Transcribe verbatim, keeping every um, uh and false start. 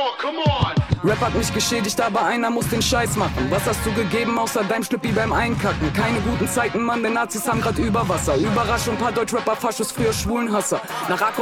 Rap hat mich geschädigt, aber einer muss den Scheiß machen. Was hast du gegeben außer deinem Schlüppi beim Einkacken? Keine guten Zeiten, Mann, denn Nazis haben grad Überwasser. Überraschung, paar Deutschrapper, Faschos, früher Schwulenhasser. Nach Akku